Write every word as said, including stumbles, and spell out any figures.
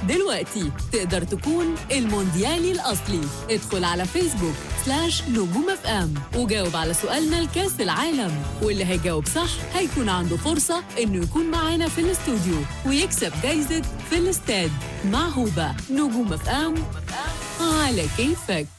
دلوقتي تقدر تكون المونديالي الأصلي. ادخل على فيسبوك سلاش نجوم اف ام وجاوب على سؤالنا لكاس العالم، واللي هيجاوب صح هيكون عنده فرصة إنه يكون معانا في الاستوديو ويكسب جايزة في الاستاد مع هوبا. نجوم اف ام على كيفك.